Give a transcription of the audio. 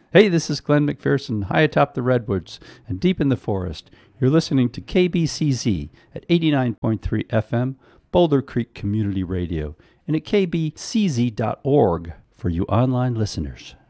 Hey, this is Glenn McPherson, high atop the redwoods and deep in the forest. You're listening to KBCZ at 89.3 FM, Boulder Creek Community Radio, and at kbcz.org for you online listeners.